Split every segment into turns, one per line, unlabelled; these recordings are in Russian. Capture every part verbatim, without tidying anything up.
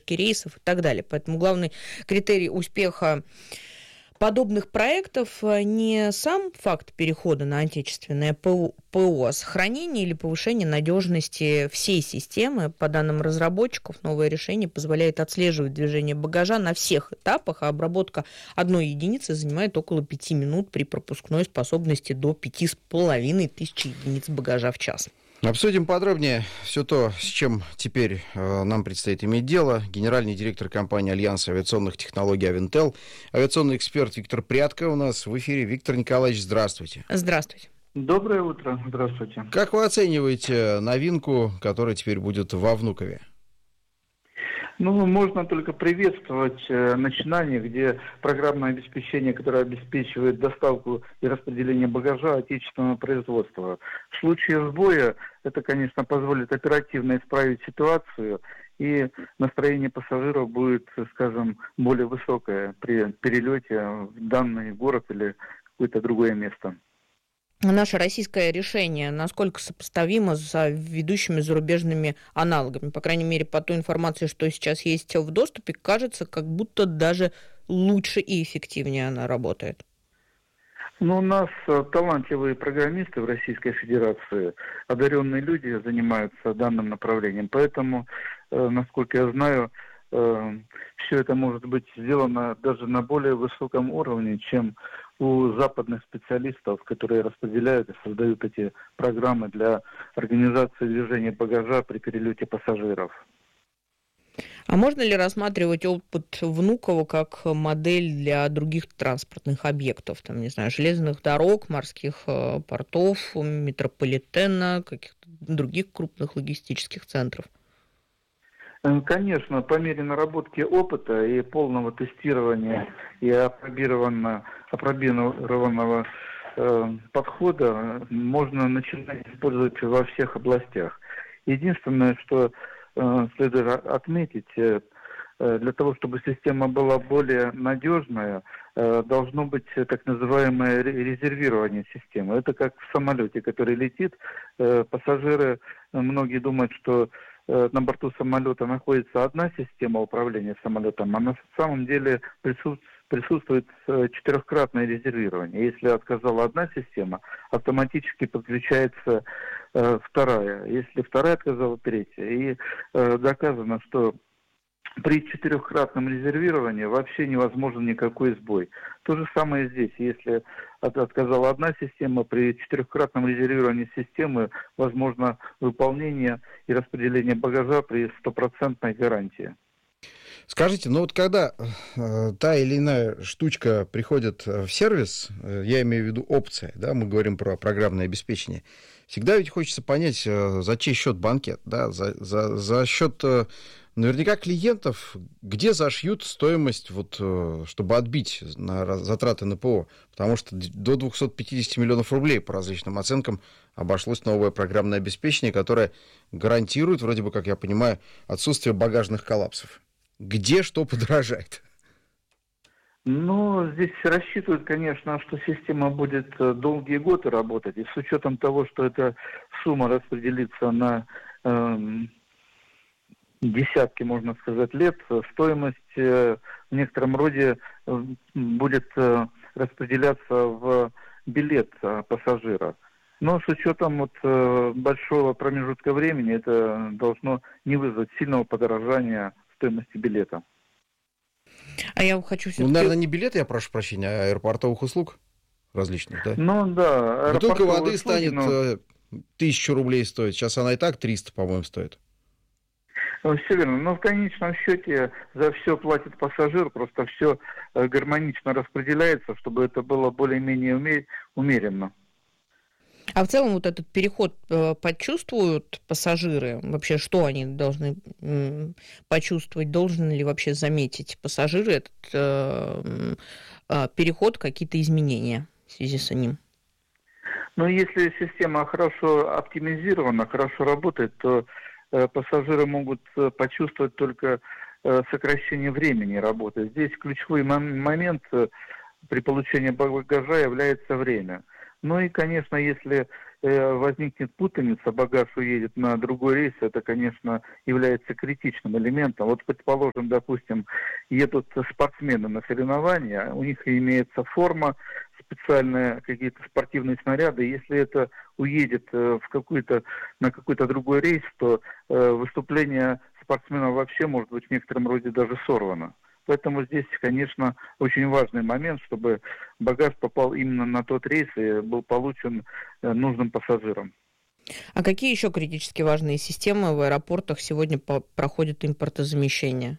задержки рейсов и так далее. Поэтому главный критерий успеха подобных проектов не сам факт перехода на отечественное ПО, а сохранение или повышение надежности всей системы. По данным разработчиков, новое решение позволяет отслеживать движение багажа на всех этапах, а обработка одной единицы занимает около пяти минут при пропускной способности до пяти с половиной тысяч единиц багажа в час.
Обсудим подробнее все то, с чем теперь э, нам предстоит иметь дело. Генеральный директор компании Альянс авиационных технологий Авинтел, авиационный эксперт Виктор Прядко у нас в эфире. Виктор Николаевич, здравствуйте.
Здравствуйте.
Доброе утро, здравствуйте.
Как вы оцениваете новинку, которая теперь будет во Внукове?
Ну, можно только приветствовать э, начинание, где программное обеспечение, которое обеспечивает доставку и распределение багажа отечественного производства. В случае сбоя это, конечно, позволит оперативно исправить ситуацию, и настроение пассажиров будет, скажем, более высокое при перелете в данный город или какое-то другое место.
Наше российское решение насколько сопоставимо с ведущими зарубежными аналогами? По крайней мере, по той информации, что сейчас есть в доступе, кажется, как будто даже лучше и эффективнее она работает.
Ну, у нас талантливые программисты в Российской Федерации, одаренные люди занимаются данным направлением. Поэтому, э, насколько я знаю, э, все это может быть сделано даже на более высоком уровне, чем у западных специалистов, которые распределяют и создают эти программы для организации движения багажа при перелете пассажиров.
А можно ли рассматривать опыт Внуково как модель для других транспортных объектов, там, не знаю, железных дорог, морских портов, метрополитена, каких-то других крупных логистических центров?
Конечно, по мере наработки опыта и полного тестирования и апробированного, апробированного э, подхода можно начинать использовать во всех областях. Единственное, что э, следует отметить, э, для того, чтобы система была более надежная, э, должно быть так называемое резервирование системы. Это как в самолете, который летит. Э, пассажиры, многие думают, что на борту самолета находится одна система управления самолетом, а на самом деле присутствует четырехкратное резервирование. Если отказала одна система, автоматически подключается э, вторая. Если вторая отказала, третья. И э, доказано, что при четырехкратном резервировании вообще невозможен никакой сбой. То же самое здесь. Если от, отказала одна система, при четырехкратном резервировании системы возможно выполнение и распределение багажа при стопроцентной гарантии.
Скажите, ну вот когда э, та или иная штучка приходит в сервис, э, я имею в виду опция, да, мы говорим про программное обеспечение, всегда ведь хочется понять, э, за чей счет банкет, да, за, за, за счет э, наверняка клиентов, где зашьют стоимость, вот, э, чтобы отбить на затраты на ПО, потому что до двести пятьдесят миллионов рублей по различным оценкам обошлось новое программное обеспечение, которое гарантирует, вроде бы, как я понимаю, отсутствие багажных коллапсов. Где что подорожает?
Ну, здесь рассчитывают, конечно, что система будет долгие годы работать. И с учетом того, что эта сумма распределится на э, десятки, можно сказать, лет, стоимость э, в некотором роде э, будет э, распределяться в билет э, пассажира. Но с учетом вот, э, большого промежутка времени это должно не вызвать сильного подорожания стоимости билета.
А я хочу все-таки...
Ну, наверное, не билеты, я прошу прощения, а аэропортовых услуг различных, да?
Ну, да.
Бутылка воды
услуги,
станет
но...
тысячу рублей стоить. Сейчас она и так триста, по-моему, стоит.
Ну, все верно. Но в конечном счете за все платит пассажир, просто все гармонично распределяется, чтобы это было более-менее умеренно.
А в целом вот этот переход почувствуют пассажиры? Вообще, что они должны почувствовать? Должны ли вообще заметить пассажиры этот э, переход, какие-то изменения в связи с ним?
Ну, если система хорошо оптимизирована, хорошо работает, то э, пассажиры могут почувствовать только э, сокращение времени работы. Здесь ключевой мом- момент э, при получении багажа является время. Ну и, конечно, если э, возникнет путаница, багаж уедет на другой рейс, это, конечно, является критичным элементом. Вот, предположим, допустим, едут спортсмены на соревнования, у них имеется форма, специальные какие-то спортивные снаряды. Если это уедет э, в какой-то, на какой-то другой рейс, то э, выступление спортсмена вообще может быть в некотором роде даже сорвано. Поэтому здесь, конечно, очень важный момент, чтобы багаж попал именно на тот рейс и был получен нужным пассажирам.
А какие еще критически важные системы в аэропортах сегодня по- проходят импортозамещение?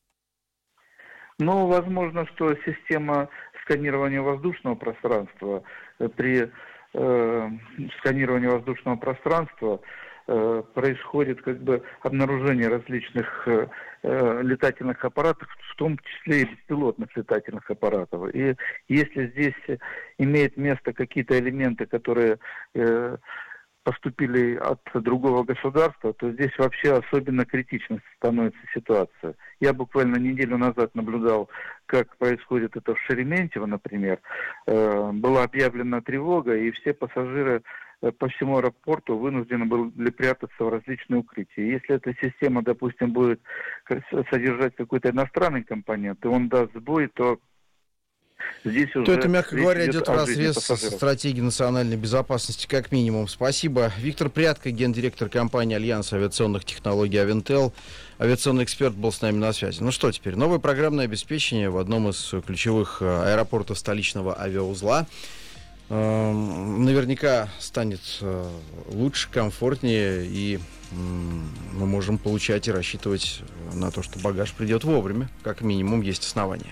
Ну, возможно, что система сканирования воздушного пространства при э, сканировании воздушного пространства происходит как бы обнаружение различных э, летательных аппаратов, в том числе и беспилотных летательных аппаратов. И если здесь имеют место какие-то элементы, которые э, поступили от другого государства, то здесь вообще особенно критичной становится ситуация. Я буквально неделю назад наблюдал, как происходит это в Шереметьево, например. Э, была объявлена тревога, и все пассажиры по всему аэропорту вынуждены были прятаться в различные укрытия. Если эта система, допустим, будет содержать какой-то иностранный компонент, и он даст сбой, то здесь уже...
То это, мягко говоря, идет вразрез со
пассажиров.
стратегией национальной безопасности, как минимум. Спасибо. Виктор Прядко, гендиректор компании «Альянс авиационных технологий Авинтел». Авиационный эксперт был с нами на связи. Ну что теперь? Новое программное обеспечение в одном из ключевых аэропортов столичного авиаузла наверняка станет лучше, комфортнее, и мы можем получать и рассчитывать на то, что багаж придет вовремя. Как минимум, есть основания.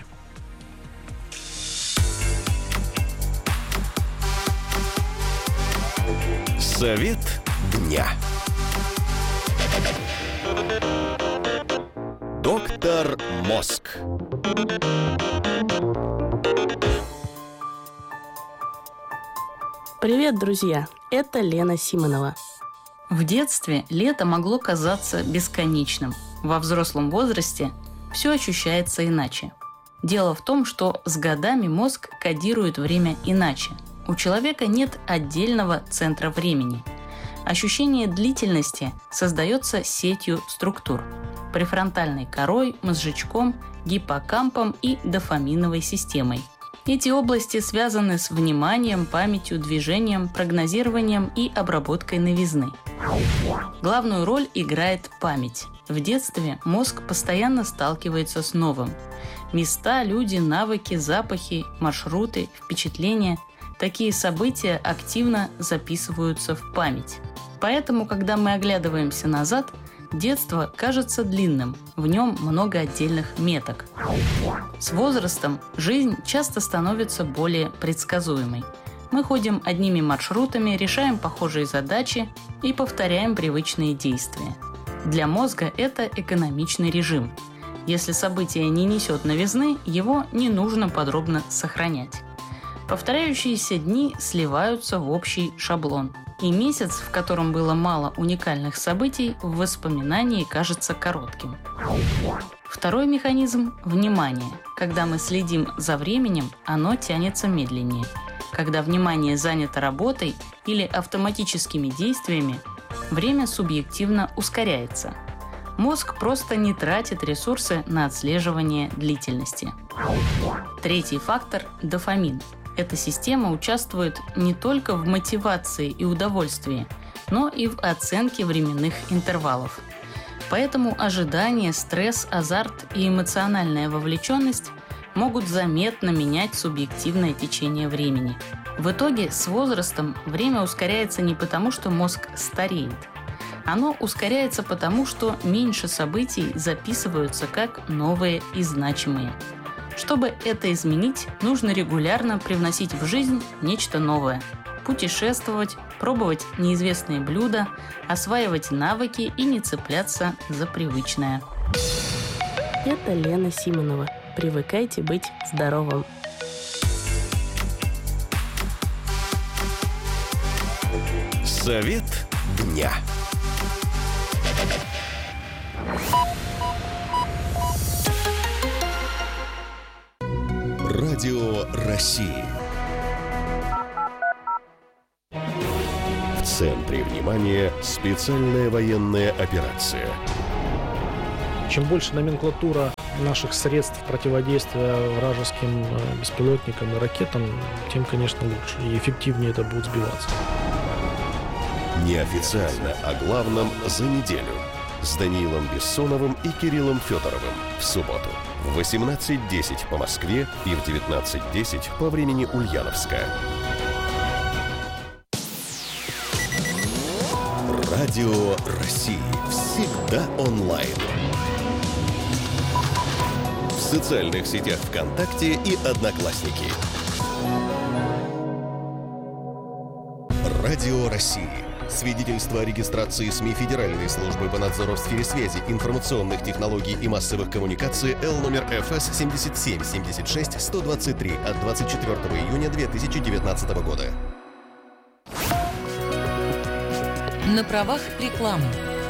Совет дня. Доктор Мозг.
Привет, друзья! Это Лена Симонова.
В детстве лето могло казаться бесконечным. Во взрослом возрасте все ощущается иначе. Дело в том, что с годами мозг кодирует время иначе. У человека нет отдельного центра времени. Ощущение длительности создается сетью структур – префронтальной корой, мозжечком, гиппокампом и дофаминовой системой. Эти области связаны с вниманием, памятью, движением, прогнозированием и обработкой новизны. Главную роль играет память. В детстве мозг постоянно сталкивается с новым. Места, люди, навыки, запахи, маршруты, впечатления – такие события активно записываются в память. Поэтому, когда мы оглядываемся назад, детство кажется длинным, в нем много отдельных меток. С возрастом жизнь часто становится более предсказуемой. Мы ходим одними маршрутами, решаем похожие задачи и повторяем привычные действия. Для мозга это экономичный режим. Если событие не несет новизны, его не нужно подробно сохранять. Повторяющиеся дни сливаются в общий шаблон. И месяц, в котором было мало уникальных событий, в воспоминании кажется коротким. Второй механизм – внимание. Когда мы следим за временем, оно тянется медленнее. Когда внимание занято работой или автоматическими действиями, время субъективно ускоряется. Мозг просто не тратит ресурсы на отслеживание длительности. Третий фактор – дофамин. Эта система участвует не только в мотивации и удовольствии, но и в оценке временных интервалов. Поэтому ожидание, стресс, азарт и эмоциональная вовлеченность могут заметно менять субъективное течение времени. В итоге с возрастом время ускоряется не потому, что мозг стареет. Оно ускоряется потому, что меньше событий записываются как новые и значимые. Чтобы это изменить, нужно регулярно привносить в жизнь нечто новое. Путешествовать, пробовать неизвестные блюда, осваивать навыки и не цепляться за привычное.
Это Лена Симонова. Привыкайте быть здоровым.
Совет дня. Радио России. В центре внимания специальная военная операция.
Чем больше номенклатура наших средств противодействия вражеским беспилотникам и ракетам, тем, конечно, лучше и эффективнее это будет сбиваться.
Неофициально о главном за неделю с Даниилом Бессоновым и Кириллом Федоровым в субботу в восемнадцать десять по Москве и в девятнадцать десять по времени Ульяновска. Радио России. Всегда онлайн. В социальных сетях ВКонтакте и Одноклассники. Радио России. Свидетельство о регистрации СМИ Федеральной службы по надзору в сфере связи, информационных технологий и массовых коммуникаций Л номер Ф С семь семь семь шесть сто двадцать три от двадцать четвёртого июня две тысячи девятнадцатого года.
На правах рекламы.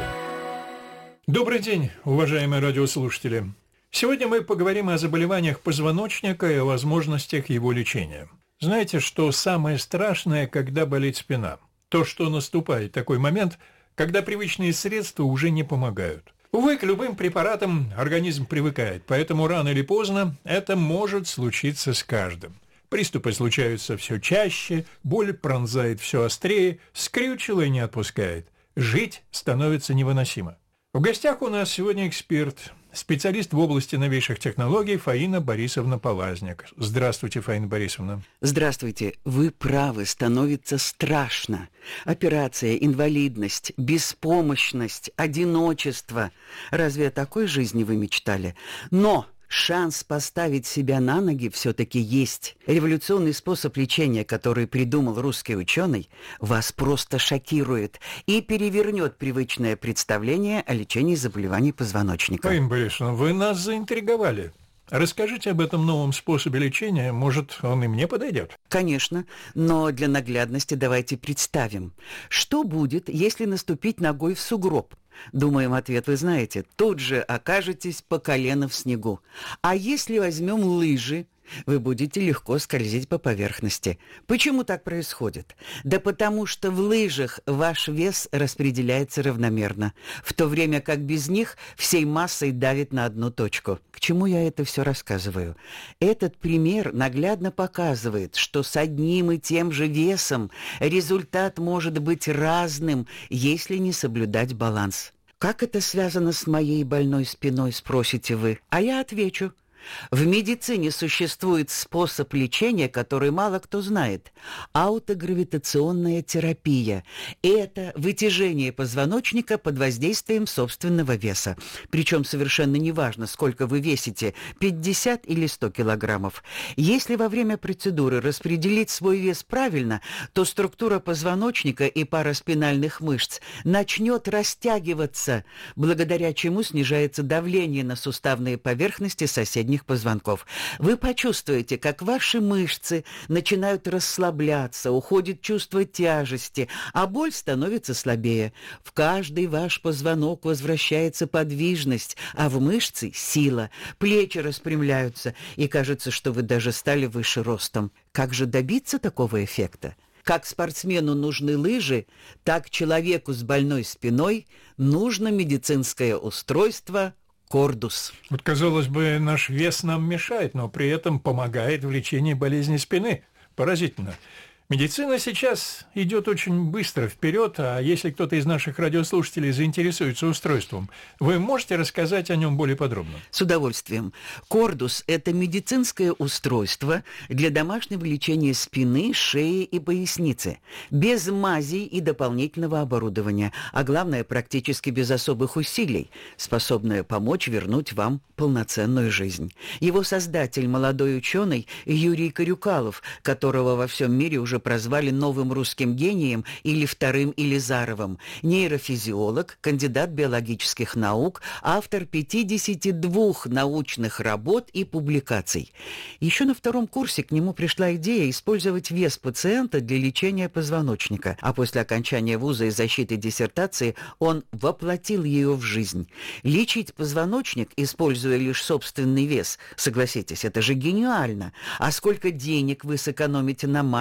Добрый день, уважаемые радиослушатели. Сегодня мы поговорим о заболеваниях позвоночника и о возможностях его лечения. Знаете, что самое страшное, когда болит спина? То, что наступает такой момент, когда привычные средства уже не помогают. Увы, к любым препаратам организм привыкает, поэтому рано или поздно это может случиться с каждым. Приступы случаются все чаще, боль пронзает все острее, скрючило и не отпускает. Жить становится невыносимо. В гостях у нас сегодня эксперт, специалист в области новейших технологий Фаина Борисовна Полазник. Здравствуйте, Фаина Борисовна.
Здравствуйте. Вы правы, становится страшно. Операция, инвалидность, беспомощность, одиночество. Разве о такой жизни вы мечтали? Но шанс поставить себя на ноги все-таки есть. Революционный способ лечения, который придумал русский ученый, вас просто шокирует и перевернет привычное представление о лечении заболеваний позвоночника.
Фаина Борисовна, вы нас заинтриговали. Расскажите об этом новом способе лечения, может, он и мне подойдет?
Конечно, но для наглядности давайте представим, что будет, если наступить ногой в сугроб. Думаем, ответ вы знаете. Тут же окажетесь по колено в снегу. А если возьмем лыжи, вы будете легко скользить по поверхности. Почему так происходит? Да потому что в лыжах ваш вес распределяется равномерно, в то время как без них всей массой давит на одну точку. К чему я это все рассказываю? Этот пример наглядно показывает, что с одним и тем же весом результат может быть разным, если не соблюдать баланс. Как это связано с моей больной спиной, спросите вы? А я отвечу. В медицине существует способ лечения, который мало кто знает – аутогравитационная терапия. Это вытяжение позвоночника под воздействием собственного веса. Причем совершенно неважно, сколько вы весите – пятьдесят или сто килограммов. Если во время процедуры распределить свой вес правильно, то структура позвоночника и пара спинальных мышц начнет растягиваться, благодаря чему снижается давление на суставные поверхности соседних позвонков. Вы почувствуете, как ваши мышцы начинают расслабляться, уходит чувство тяжести, а боль становится слабее. В каждый ваш позвонок возвращается подвижность, а в мышцы – сила. Плечи распрямляются, и кажется, что вы даже стали выше ростом. Как же добиться такого эффекта? Как спортсмену нужны лыжи, так человеку с больной спиной нужно медицинское устройство Кордус.
Вот, казалось бы, наш вес нам мешает, но при этом помогает в лечении болезни спины. Поразительно. Медицина сейчас идет очень быстро вперед, а если кто-то из наших радиослушателей заинтересуется устройством, вы можете рассказать о нем более подробно?
С удовольствием. Кордус – это медицинское устройство для домашнего лечения спины, шеи и поясницы, без мазей и дополнительного оборудования, а главное, практически без особых усилий, способное помочь вернуть вам полноценную жизнь. Его создатель – молодой ученый Юрий Карюкалов, которого во всем мире уже прозвали новым русским гением или вторым Илизаровым, нейрофизиолог, кандидат биологических наук, автор пятидесяти двух научных работ и публикаций. Еще на втором курсе к нему пришла идея использовать вес пациента для лечения позвоночника, а после окончания вуза и защиты диссертации он воплотил ее в жизнь. Лечить позвоночник, используя лишь собственный вес, согласитесь, это же гениально. А сколько денег вы сэкономите на мазях,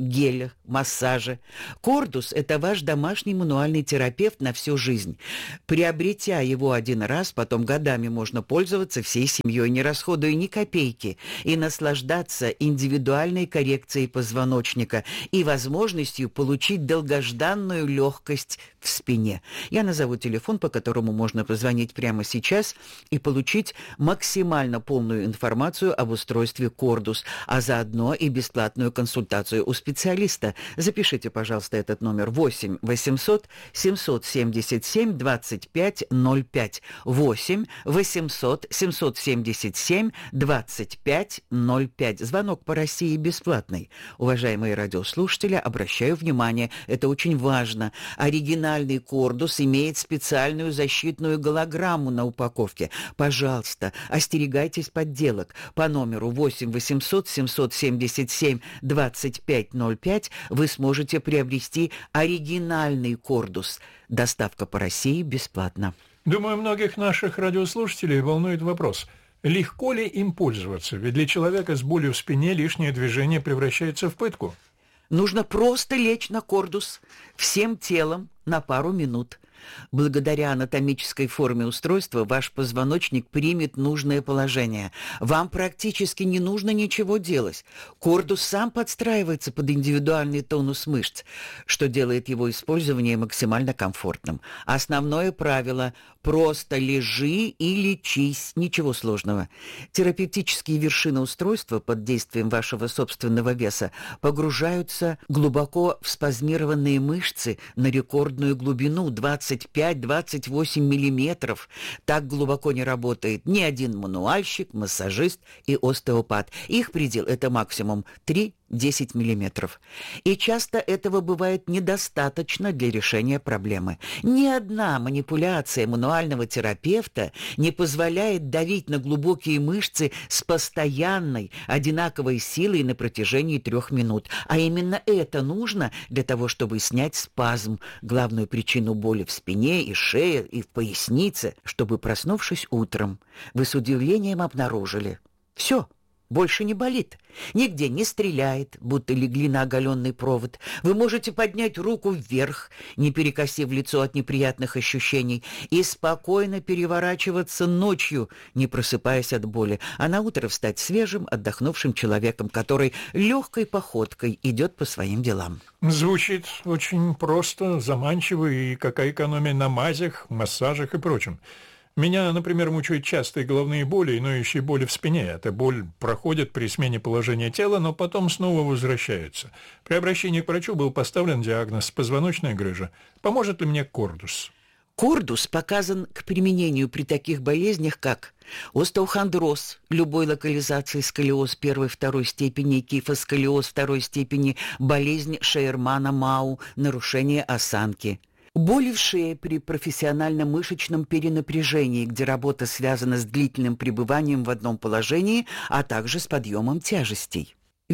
гелях, массаже. Кордус – это ваш домашний мануальный терапевт на всю жизнь. Приобретя его один раз, потом годами можно пользоваться всей семьей, не расходуя ни копейки, и наслаждаться индивидуальной коррекцией позвоночника и возможностью получить долгожданную легкость в спине. Я назову телефон, по которому можно позвонить прямо сейчас и получить максимально полную информацию об устройстве Кордус, а заодно и бесплатную консультацию у специалиста. Запишите, пожалуйста, этот номер восемь восемьсот семьсот семьдесят семь двадцать пять ноль пять. восемь восемьсот семьсот семьдесят семь двадцать пять ноль пять. Звонок по России бесплатный. Уважаемые радиослушатели, обращаю внимание, это очень важно. Оригинальный Кордус имеет специальную защитную голограмму на упаковке. Пожалуйста, остерегайтесь подделок. По номеру восемь восемьсот семьсот семьдесят семь двадцать пять ноль пять вы сможете приобрести оригинальный Кордус. Доставка по России бесплатна.
Думаю, многих наших радиослушателей волнует вопрос, легко ли им пользоваться, ведь для человека с болью в спине лишнее движение превращается в пытку.
Нужно просто лечь на Кордус всем телом на пару минут. Благодаря анатомической форме устройства ваш позвоночник примет нужное положение. Вам практически не нужно ничего делать. Кордус сам подстраивается под индивидуальный тонус мышц, что делает его использование максимально комфортным. Основное правило – просто лежи и лечись, ничего сложного. Терапевтические вершины устройства под действием вашего собственного веса погружаются глубоко в спазмированные мышцы на рекордную глубину двадцать пять - двадцать восемь миллиметров. Так глубоко не работает ни один мануальщик, массажист и остеопат. Их предел – это максимум три - десять миллиметров. И часто этого бывает недостаточно для решения проблемы. Ни одна манипуляция мануального терапевта не позволяет давить на глубокие мышцы с постоянной, одинаковой силой на протяжении трех минут. А именно это нужно для того, чтобы снять спазм, главную причину боли в спине и шее, и в пояснице, чтобы, проснувшись утром, вы с удивлением обнаружили: все, больше не болит, нигде не стреляет, будто легли на оголенный провод. Вы можете поднять руку вверх, не перекосив лицо от неприятных ощущений, и спокойно переворачиваться ночью, не просыпаясь от боли, а на утро встать свежим, отдохнувшим человеком, который легкой походкой идет по своим делам.
Звучит очень просто, заманчиво, и какая экономия на мазях, массажах и прочем. Меня, например, мучают частые головные боли и ноющие боли в спине. Эта боль проходит при смене положения тела, но потом снова возвращается. При обращении к врачу был поставлен диагноз позвоночная грыжа. Поможет ли мне Кордус?
Кордус показан к применению при таких болезнях, как остеохондроз любой локализации, сколиоз первой второй степени, кифосколиоз второй степени, болезнь Шейермана-Мау, нарушение осанки. Боли в шее при профессиональном мышечном перенапряжении, где работа связана с длительным пребыванием в одном положении, а также с подъемом тяжестей.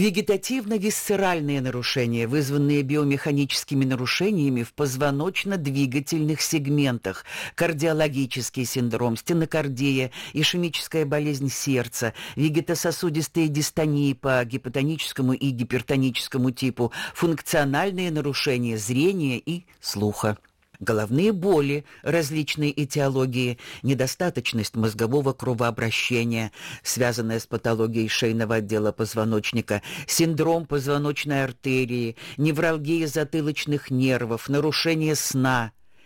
Вегетативно-висцеральные нарушения, вызванные биомеханическими нарушениями в позвоночно-двигательных сегментах, кардиологический синдром, стенокардия, ишемическая болезнь сердца, вегетососудистые дистонии по гипотоническому и гипертоническому типу, функциональные нарушения зрения и слуха. Головные боли различной этиологии, недостаточность мозгового кровообращения, связанная с патологией шейного отдела позвоночника, синдром позвоночной артерии, невралгия затылочных нервов, нарушение сна.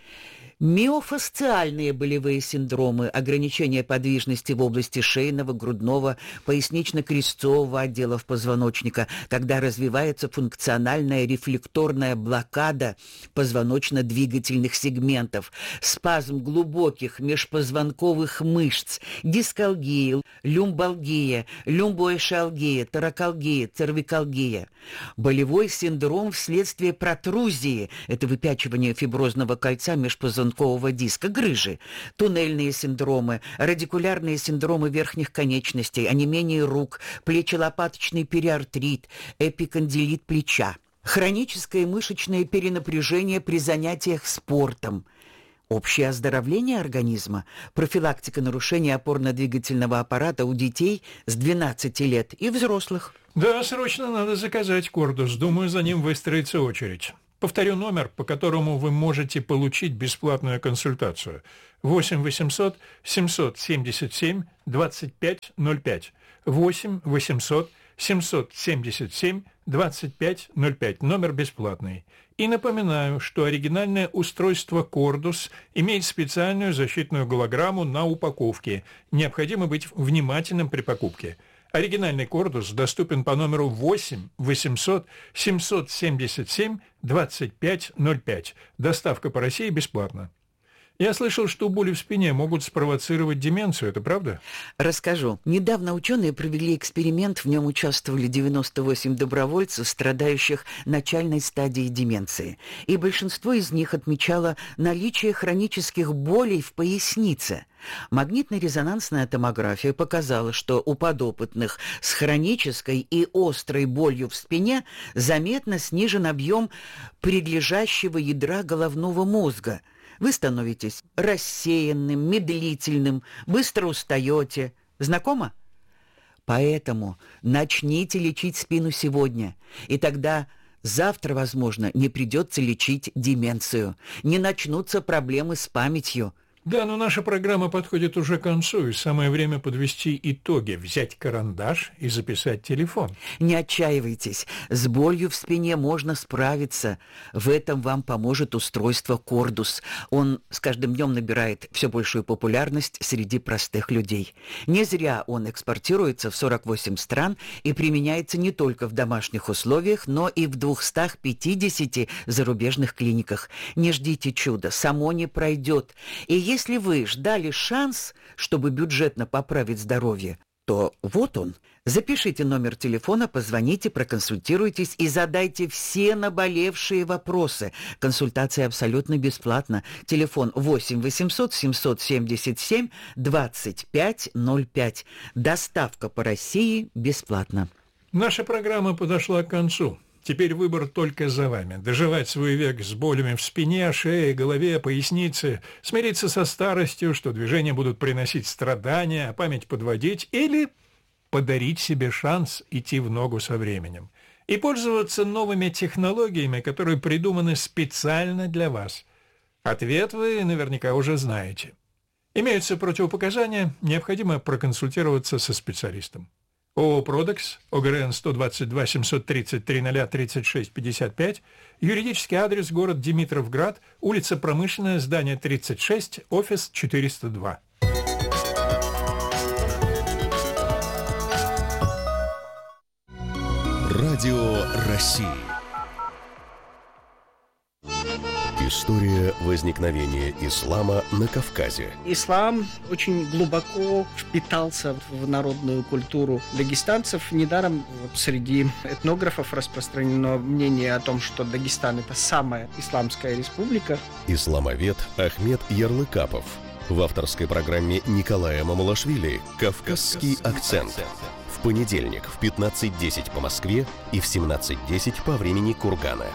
Миофасциальные болевые синдромы, ограничение подвижности в области шейного, грудного, пояснично-крестцового отделов позвоночника, когда развивается функциональная рефлекторная блокада позвоночно-двигательных сегментов, спазм глубоких межпозвонковых мышц, дискалгия, люмбалгия, люмбоэшалгия, торакалгия, цервикалгия. Болевой синдром вследствие протрузии, это выпячивание фиброзного кольца межпозвонкового диска, грыжи, туннельные синдромы, радикулярные синдромы верхних конечностей, онемение рук, плечелопаточный периартрит, эпикондилит плеча, хроническое мышечное перенапряжение при занятиях спортом, общее оздоровление организма, профилактика нарушений опорно-двигательного аппарата у детей с двенадцати лет и взрослых.
Да, срочно надо заказать Кордус. Думаю, за ним выстроится очередь. Повторю номер, по которому вы можете получить бесплатную консультацию. восемь восемьсот семьсот семьдесят семь двадцать пять ноль пять. восемь восемьсот семьсот семьдесят семь двадцать пять ноль пять. Номер бесплатный. И напоминаю, что оригинальное устройство Кордус имеет специальную защитную голограмму на упаковке. Необходимо быть внимательным при покупке. Оригинальный Кордус доступен по номеру восемь восемьсот семьсот семьдесят семь двадцать пять ноль пять. Доставка по России бесплатна. Я слышал, что боли в спине могут спровоцировать деменцию. Это правда?
Расскажу. Недавно ученые провели эксперимент, в нем участвовали девяносто восемь добровольцев, страдающих начальной стадией деменции. И большинство из них отмечало наличие хронических болей в пояснице. Магнитно-резонансная томография показала, что у подопытных с хронической и острой болью в спине заметно снижен объем предлежащего ядра головного мозга. Вы становитесь рассеянным, медлительным, быстро устаете. Знакомо? Поэтому начните лечить спину сегодня, и тогда завтра, возможно, не придется лечить деменцию, не начнутся проблемы с памятью.
Да, но наша программа подходит уже к концу, и самое время подвести итоги, взять карандаш и записать телефон.
Не отчаивайтесь, с болью в спине можно справиться. В этом вам поможет устройство Кордус. Он с каждым днем набирает все большую популярность среди простых людей. Не зря он экспортируется в сорок восемь стран и применяется не только в домашних условиях, но и в двухстах пятидесяти зарубежных клиниках. Не ждите чуда, само не пройдет. И если Если вы ждали шанс, чтобы бюджетно поправить здоровье, то вот он. Запишите номер телефона, позвоните, проконсультируйтесь и задайте все наболевшие вопросы. Консультация абсолютно бесплатна. Телефон восемь восемьсот семьсот семьдесят семь двадцать пять ноль пять. Доставка по России бесплатна.
Наша программа подошла к концу. Теперь выбор только за вами. Доживать свой век с болями в спине, шее, голове, пояснице, смириться со старостью, что движения будут приносить страдания, а память подводить, или подарить себе шанс идти в ногу со временем и пользоваться новыми технологиями, которые придуманы специально для вас. Ответ вы наверняка уже знаете. Имеются противопоказания, необходимо проконсультироваться со специалистом. ООО «Продекс», ОГРН сто двадцать два семьсот тридцать три ноль тридцать шесть пятьдесят пять, юридический адрес город Димитровград, улица Промышленная, здание тридцать шесть, офис четыреста два.
Радио России. История возникновения ислама на Кавказе.
Ислам очень глубоко впитался в народную культуру дагестанцев. Недаром вот среди этнографов распространено мнение о том, что Дагестан – это самая исламская республика.
Исламовед Ахмед Ярлыкапов. В авторской программе Николая Мамулашвили «Кавказский акцент». В понедельник в пятнадцать десять по Москве и в семнадцать десять по времени Кургана.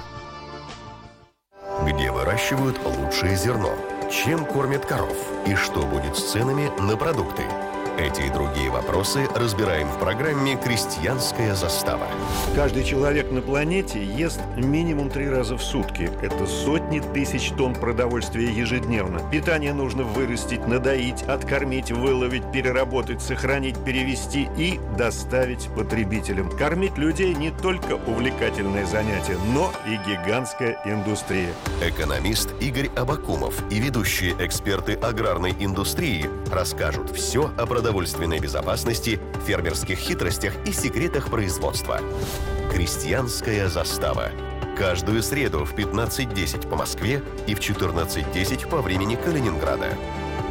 Где выращивают лучшее зерно? Чем кормят коров? И что будет с ценами на продукты? Эти и другие вопросы разбираем в программе «Крестьянская застава».
Каждый человек на планете ест минимум три раза в сутки. Это сотни тысяч тонн продовольствия ежедневно. Питание нужно вырастить, надоить, откормить, выловить, переработать, сохранить, перевести и доставить потребителям. Кормить людей не только увлекательное занятие, но и гигантская индустрия.
Экономист Игорь Абакумов и ведущие эксперты аграрной индустрии расскажут все о продовольственной безопасности, фермерских хитростях и секретах производства. «Крестьянская застава». Каждую среду в пятнадцать десять по Москве и в четырнадцать десять по времени Калининграда.